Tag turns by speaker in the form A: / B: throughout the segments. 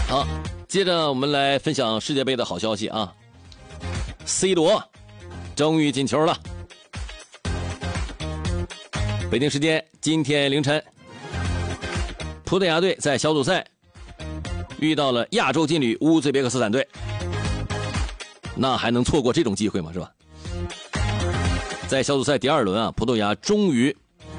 A: 好，接着我们来分享世界杯的好消息啊 ！C 罗终于进球了。北京时间今天凌晨，葡萄牙队在小组赛遇到了亚洲劲旅乌兹别克斯坦队，那还能错过这种机会吗？是吧？在小组赛第2轮啊，葡萄牙终于，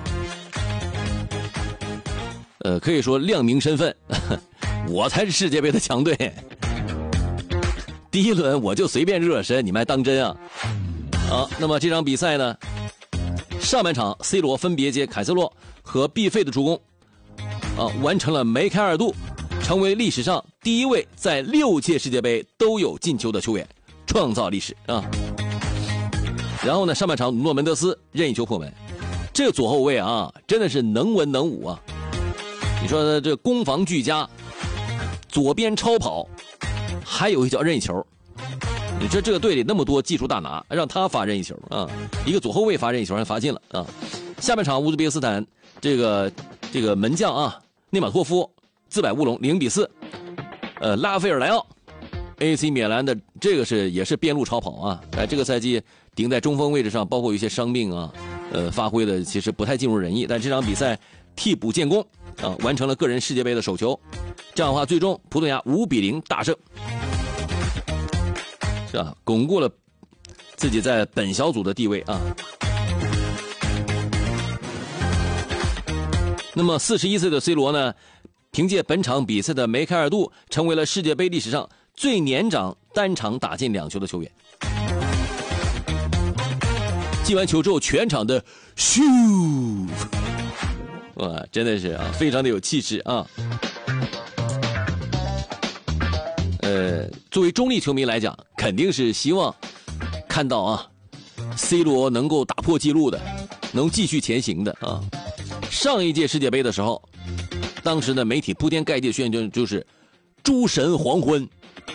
A: 可以说亮明身份，我才是世界杯的强队。第1轮我就随便热身，你们还当真啊？好，那么这场比赛呢，上半场 C 罗分别接凯塞洛和毕费的助攻，完成了梅开2度，成为历史上第1位在6届世界杯都有进球的球员，创造历史啊！然后呢，上半场努诺门德斯任意球破门，这个左后卫啊，真的是能文能武啊！你说这攻防俱佳，左边超跑，还有一脚任意球。你说这个队里那么多技术大拿，让他发任意球啊！一个左后卫发任意球还罚进了啊！下半场乌兹别克斯坦这个门将啊，内马托夫自摆乌龙0-4，拉斐尔莱奥 AC 米兰的这个也是边路超跑啊！这个赛季顶在中锋位置上，包括一些伤病啊，发挥的其实不太尽如人意，但这场比赛替补建功啊，完成了个人世界杯的首球。这样的话，最终葡萄牙5-0大胜。是吧？巩固了自己在本小组的地位啊。那么41岁的 C 罗呢，凭借本场比赛的梅开2度，成为了世界杯历史上最年长单场打进2球的球员。进完球之后，全场的咻，哇，真的是啊，非常的有气势啊。作为中立球迷来讲，肯定是希望看到啊 ，C 罗能够打破纪录的，能继续前行的啊。上一届世界杯的时候，当时的媒体铺天盖地宣传就是“诸神黄昏”，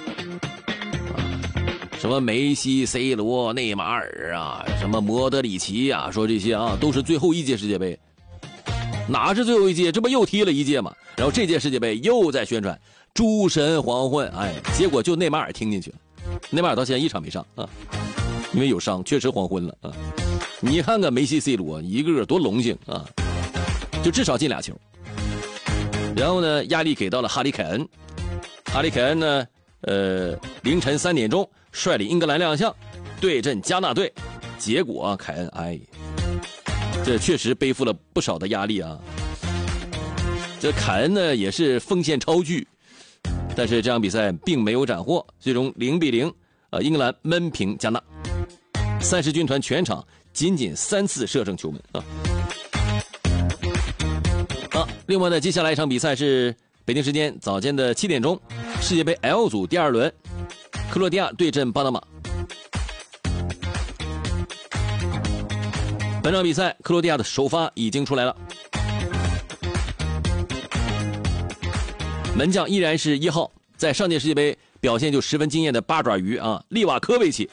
A: 什么梅西、C 罗、内马尔啊，什么莫德里奇啊，说这些啊都是最后一届世界杯。哪是最后一届？这不又踢了一届嘛？然后这届世界杯又在宣传诸神黄昏，哎，结果就内马尔听进去了。内马尔到现在1场没上啊，因为有伤，确实黄昏了啊。你看看梅西、C 罗，一个个多龙性啊，就至少进2球。然后呢，压力给到了哈里凯恩。哈里凯恩呢，凌晨3点钟率领英格兰亮相，对阵加纳队。结果啊，凯恩哎，这确实背负了不少的压力啊。这凯恩呢也是锋线超巨，但是这场比赛并没有斩获，最终0-0，英格兰闷平加纳。30军团全场仅3次射正球门啊。另外呢，接下来一场比赛是北京时间早间的7点钟，世界杯 L 组第2轮，克罗地亚对阵巴拿马。本场比赛克罗地亚的首发已经出来了，门将依然是1号，在上届世界杯表现就十分惊艳的八爪鱼啊，利瓦科维奇。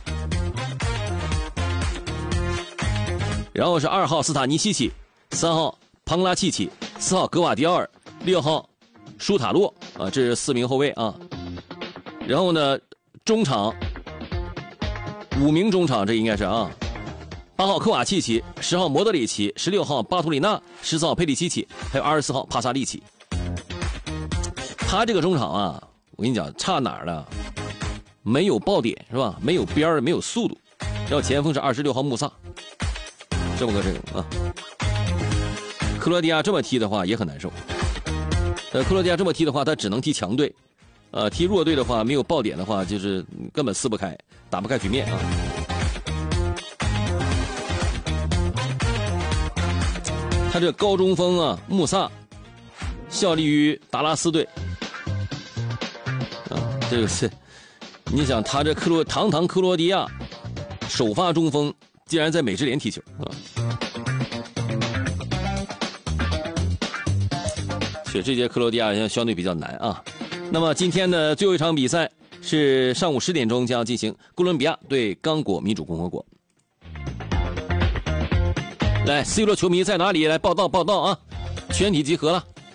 A: 然后是2号斯塔尼西奇，3号庞拉契奇，4号格瓦迪奥尔，6号舒塔洛啊，这是4名后卫啊。然后呢，中场5名中场，这应该是啊，8号科瓦契奇，10号莫德里奇，16号巴图里纳，14号佩里西奇，还有24号帕萨利奇。他这个中场啊，我跟你讲差哪儿了？没有爆点是吧？没有边儿，没有速度。然后前锋是26号穆萨，这么个阵容啊。克罗地亚这么踢的话也很难受。克罗地亚这么踢的话，他只能踢强队。踢弱队的话，没有爆点的话，就是根本撕不开，打不开局面啊。他这高中锋啊，穆萨效力于达拉斯队。这个是，你想他这堂堂克罗地亚首发中锋，竟然在美职联踢球啊！所以这届克罗地亚相对比较难啊。那么今天的最后一场比赛是上午10点钟将要进行，哥伦比亚对刚果民主共和国。来 ，C 罗球迷在哪里？来报道啊！全体集合了。